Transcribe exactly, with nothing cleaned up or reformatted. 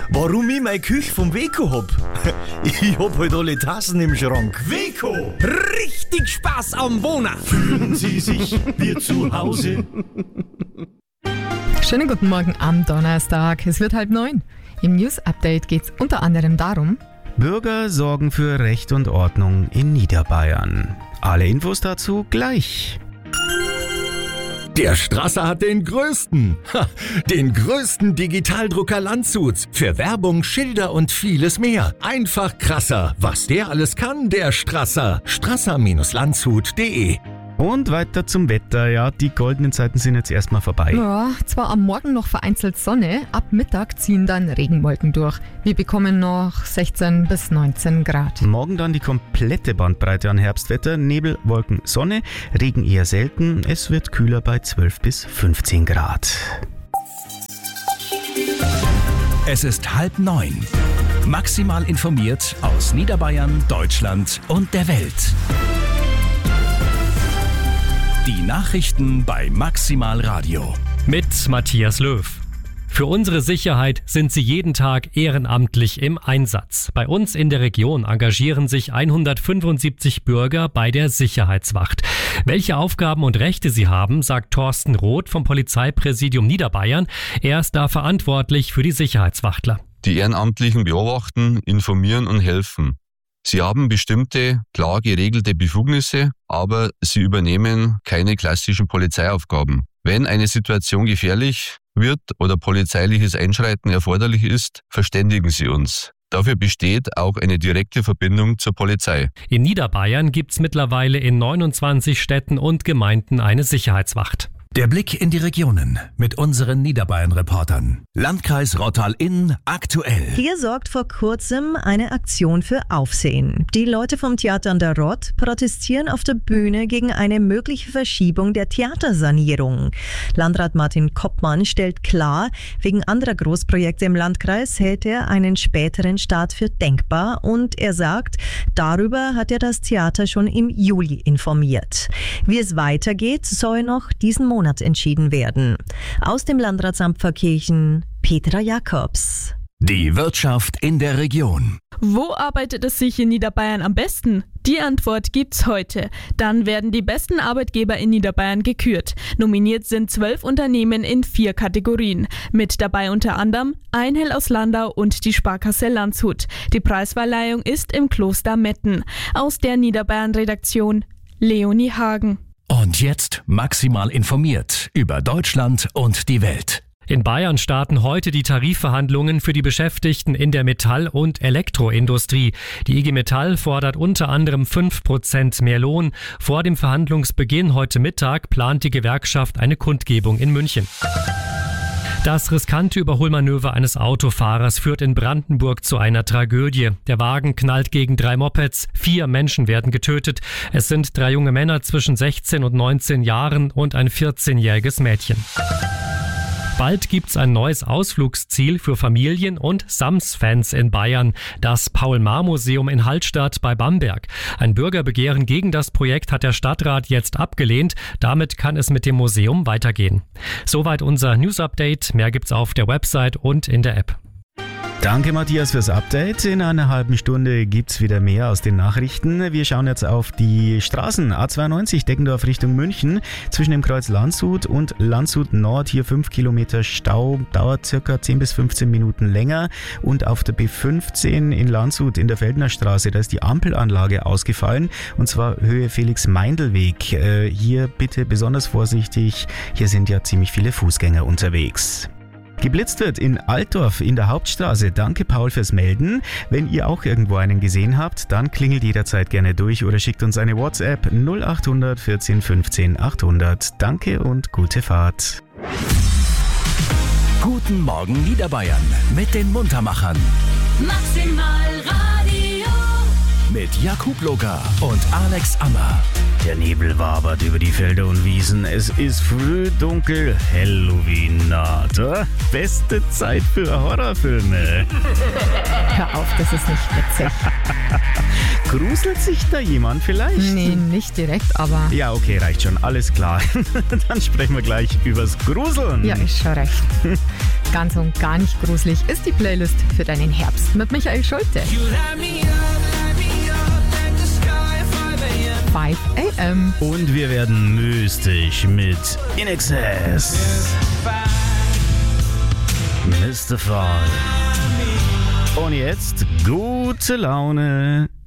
warum ich meine Küche vom Weco hab? Ich hab halt alle Tassen im Schrank. Weco, richtig Spaß am Wohnen. Fühlen Sie sich wie zu Hause? Schönen guten Morgen am Donnerstag. Es wird halb neun. Im News-Update geht es unter anderem darum: Bürger sorgen für Recht und Ordnung in Niederbayern. Alle Infos dazu gleich. Der Strasser hat den größten, ha, den größten Digitaldrucker Landshuts. Für Werbung, Schilder und vieles mehr. Einfach krasser. Was der alles kann, der Strasser. strasser Landshut punkt de. Und weiter zum Wetter. Ja, die goldenen Zeiten sind jetzt erstmal vorbei. Ja, zwar am Morgen noch vereinzelt Sonne, ab Mittag ziehen dann Regenwolken durch. Wir bekommen noch sechzehn bis neunzehn Grad. Morgen dann die komplette Bandbreite an Herbstwetter. Nebel, Wolken, Sonne, Regen eher selten. Es wird kühler bei zwölf bis fünfzehn Grad. Es ist halb neun. Maximal informiert aus Niederbayern, Deutschland und der Welt. Die Nachrichten bei Maximal Radio. Mit Matthias Löw. Für unsere Sicherheit sind sie jeden Tag ehrenamtlich im Einsatz. Bei uns in der Region engagieren sich hundertfünfundsiebzig Bürger bei der Sicherheitswacht. Welche Aufgaben und Rechte sie haben, sagt Thorsten Roth vom Polizeipräsidium Niederbayern. Er ist da verantwortlich für die Sicherheitswachtler. Die Ehrenamtlichen beobachten, informieren und helfen. Sie haben bestimmte, klar geregelte Befugnisse, aber sie übernehmen keine klassischen Polizeiaufgaben. Wenn eine Situation gefährlich wird oder polizeiliches Einschreiten erforderlich ist, verständigen sie uns. Dafür besteht auch eine direkte Verbindung zur Polizei. In Niederbayern gibt's mittlerweile in neunundzwanzig Städten und Gemeinden eine Sicherheitswacht. Der Blick in die Regionen mit unseren Niederbayern-Reportern. Landkreis Rottal-Inn aktuell. Hier sorgt vor kurzem eine Aktion für Aufsehen. Die Leute vom Theater an der Rott protestieren auf der Bühne gegen eine mögliche Verschiebung der Theatersanierung. Landrat Martin Koppmann stellt klar, wegen anderer Großprojekte im Landkreis hält er einen späteren Start für denkbar und er sagt, darüber hat er das Theater schon im Juli informiert. Wie es weitergeht, soll noch diesen Monat entschieden werden. Aus dem Landratsamt Pfarrkirchen, Petra Jakobs. Die Wirtschaft in der Region. Wo arbeitet es sich in Niederbayern am besten? Die Antwort gibt's heute. Dann werden die besten Arbeitgeber in Niederbayern gekürt. Nominiert sind zwölf Unternehmen in vier Kategorien. Mit dabei unter anderem Einhell aus Landau und die Sparkasse Landshut. Die Preisverleihung ist im Kloster Metten. Aus der Niederbayern-Redaktion Leonie Hagen. Und jetzt maximal informiert über Deutschland und die Welt. In Bayern starten heute die Tarifverhandlungen für die Beschäftigten in der Metall- und Elektroindustrie. Die I G Metall fordert unter anderem fünf Prozent mehr Lohn. Vor dem Verhandlungsbeginn heute Mittag plant die Gewerkschaft eine Kundgebung in München. Das riskante Überholmanöver eines Autofahrers führt in Brandenburg zu einer Tragödie. Der Wagen knallt gegen drei Mopeds, vier Menschen werden getötet. Es sind drei junge Männer zwischen sechzehn und neunzehn Jahren und ein vierzehnjähriges Mädchen. Bald gibt's ein neues Ausflugsziel für Familien und Sams-Fans in Bayern, das Paul-Maar-Museum in Hallstatt bei Bamberg. Ein Bürgerbegehren gegen das Projekt hat der Stadtrat jetzt abgelehnt. Damit kann es mit dem Museum weitergehen. Soweit unser News-Update. Mehr gibt's auf der Website und in der App. Danke Matthias fürs Update. In einer halben Stunde gibt's wieder mehr aus den Nachrichten. Wir schauen jetzt auf die Straßen. A zweiundneunzig Deggendorf Richtung München. Zwischen dem Kreuz Landshut und Landshut Nord hier fünf Kilometer Stau. Dauert circa zehn bis fünfzehn Minuten länger. Und auf der B fünfzehn in Landshut in der Feldner Straße, da ist die Ampelanlage ausgefallen. Und zwar Höhe Felix-Meindl-Weg. Äh, hier bitte besonders vorsichtig. Hier sind ja ziemlich viele Fußgänger unterwegs. Geblitzt wird in Altdorf in der Hauptstraße. Danke Paul fürs Melden. Wenn ihr auch irgendwo einen gesehen habt, dann klingelt jederzeit gerne durch oder schickt uns eine WhatsApp null acht hundert vierzehn fünfzehn achthundert. Danke und gute Fahrt. Guten Morgen Niederbayern mit den Muntermachern. Maximal Radio. Mit Jakub Loga und Alex Ammer. Der Nebel wabert über die Felder und Wiesen. Es ist früh dunkel. Halloween naht. Beste Zeit für Horrorfilme. Hör auf, das ist nicht witzig. Gruselt sich da jemand vielleicht? Nee, nicht direkt, aber... Ja, okay, reicht schon. Alles klar. Dann sprechen wir gleich übers Gruseln. Ja, ist schon recht. Ganz und gar nicht gruselig ist die Playlist für deinen Herbst mit Michael Schulte. five a m Und wir werden mystisch mit In Excess. Mister Fall. Und jetzt gute Laune.